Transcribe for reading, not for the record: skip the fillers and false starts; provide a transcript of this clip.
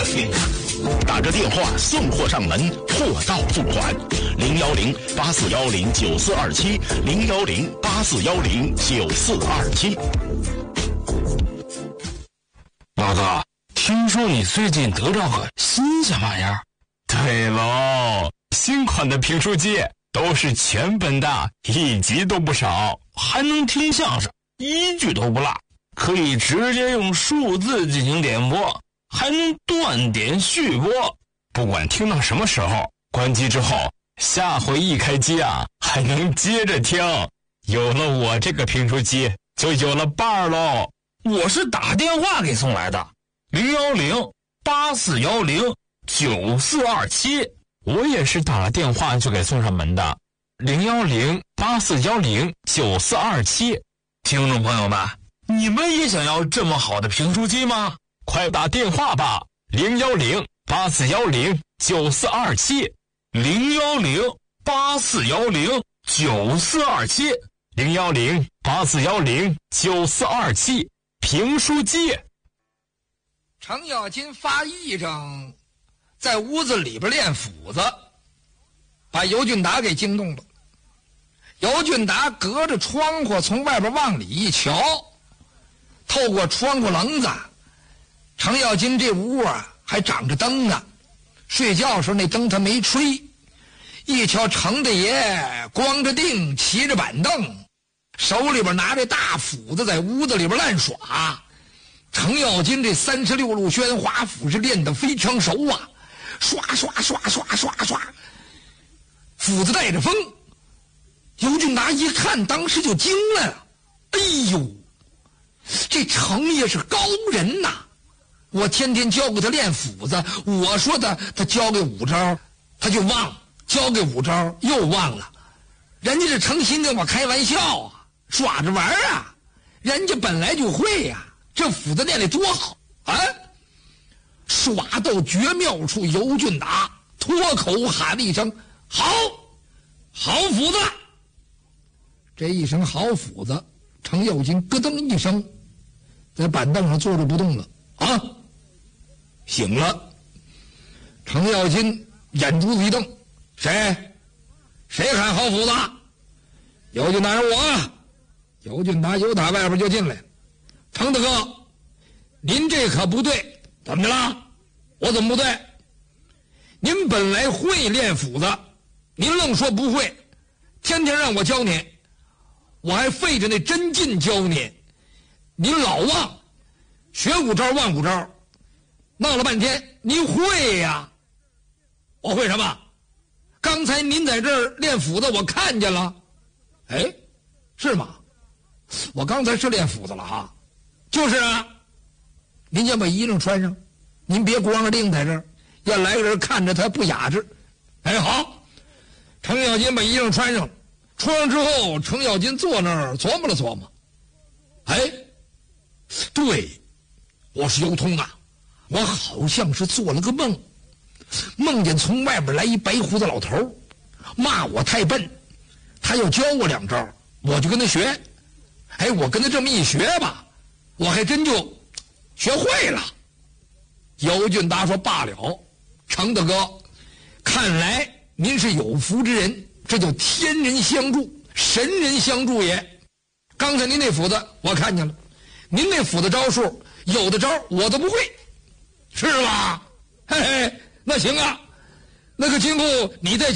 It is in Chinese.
心。打着电话送货上门，货到付款。010-8410-9427，010-8410-9427。 老哥，听说你最近得着个新鲜玩意儿？ 对喽，新款的评书机都是全本的，1集都不少， 还能听相声，1句都不落，可以直接用数字进行点播，还能断点续播。 不管听到什么时候，关机之后，下回一开机啊，还能接着听。有了我这个评书机，就有了伴儿喽。 我是打电话给送来的，010-8410-9427。 我也是打了电话就给送上门的，010-8410-9427。 听众朋友们，你们也想要这么好的评书机吗？ 快打电话吧，010-8410-9427， 010-8410-9427， 010-8410-9427，评书机。 程咬金发癔症，在屋子里边练斧子，把尤俊达给惊动了。尤俊达隔着窗户从外边往里一瞧，透过窗户棱子，程咬金这屋啊还长着灯呢，睡觉时候那灯他没吹。一瞧程大爷光着腚骑着板凳，手里边拿着大斧子在屋子里边乱耍。程咬金这36路宣华斧是练得非常熟啊，刷刷刷刷刷刷，斧子带着风。尤俊达一看，当时就惊了，哎呦，这程爷是高人呐！我天天教给他练斧子，我说他教给5招他就忘，教给5招又忘了。人家是诚心跟我开玩笑啊，耍着玩啊，人家本来就会呀，这斧子练得多好啊！耍到绝妙处，尤俊达脱口喊了一声：“好，好斧子！”这一声好斧子，程咬金咯噔一声在板凳上坐着不动了啊，醒了。程咬金眼珠子一瞪：“谁喊好斧子？”尤俊达说：“我。”尤俊达由打外边就进来：“程大哥，您这可不对。”“怎么的了？我怎么不对？您本来会练斧子，您愣说不会，天天让我教您，我还费着那真劲教您，您老忘，学5招忘5招，闹了半天您会呀？我会什么？刚才您在这儿练斧子，我看见了。哎，是吗？我刚才是练斧子了哈。就是啊，您先把衣裳穿上，您别光着腚在这儿，要来个人看着他不雅致。哎，好。程咬金把衣裳穿上，穿上之后，程咬金坐那儿琢磨了琢磨。哎，对，我是尤通啊，我好像是做了个梦，梦见从外边来一白胡子老头，骂我太笨，他要教我2招，我就跟他学。哎，我跟他这么一学吧，我还真就学会了。尤俊达说：“罢了，程大哥，看来您是有福之人，这叫天人相助，神人相助也。刚才您那斧子我看见了，您那斧子招数有的招我都不会，是吧？嘿嘿，那行啊，那个今后你再